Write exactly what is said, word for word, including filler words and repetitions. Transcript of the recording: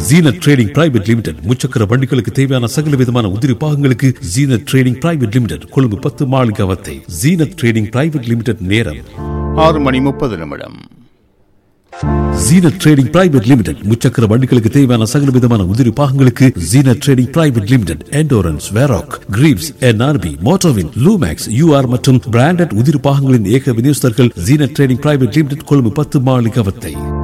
Zeenat trading private limited முச்சக்கர வண்டிகளுக்கு தேவையான சகல விதமான உதிரி பாகங்களுக்கு Zeenat trading private limited Colombo பத்து Maligawatte. Zeenat trading private limited நேரம் ஆறு மணி முப்பது நிமிடம். ஜீனத் ட்ரேடிங் பிரைவேட் லிமிடெட் முச்சக்கர வண்டிகளுக்கு தேவையான சகல விதமான உதிரி பாகங்களுக்கு Zeenat trading private limited endurance, வெராக், கிரீவ்ஸ், NRB, மோட்டோவின், Lumax, you are மற்றும் பிராண்டட் உதிரி பாகங்களின் ஏக விநியோகஸ்தர்கள் Zeenat trading private limited Colombo பத்து மாளிகாவத்தை.